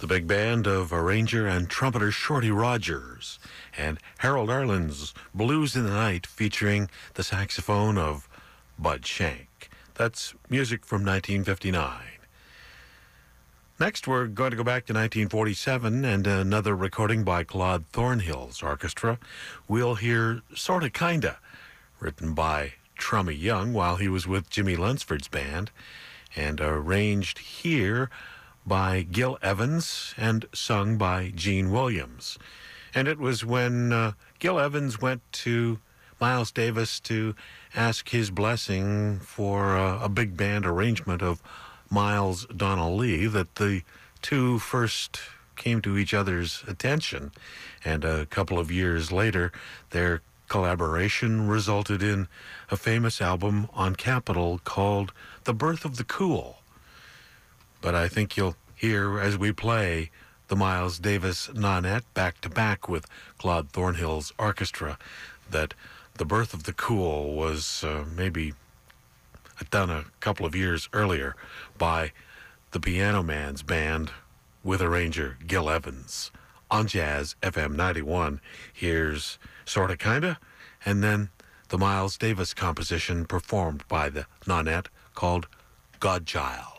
the big band of arranger and trumpeter Shorty Rogers, and Harold Arlen's Blues in the Night featuring the saxophone of Bud Shank. That's music from 1959. Next, we're going to go back to 1947 and another recording by Claude Thornhill's orchestra. We'll hear Sorta Kinda, written by Trummy Young while he was with Jimmy Lunsford's band, and arranged here by Gil Evans and sung by Gene Williams. And it was when Gil Evans went to Miles Davis to ask his blessing for a big band arrangement of Miles Donnell Lee that the two first came to each other's attention. And a couple of years later, their collaboration resulted in a famous album on Capitol called The Birth of the Cool. But I think you'll hear as we play the Miles Davis Nonette back-to-back with Claude Thornhill's orchestra that The Birth of the Cool was maybe done a couple of years earlier by the Piano Man's band with arranger Gil Evans. On Jazz FM 91, here's Sorta Kinda, and then the Miles Davis composition performed by the Nonette called Godchild.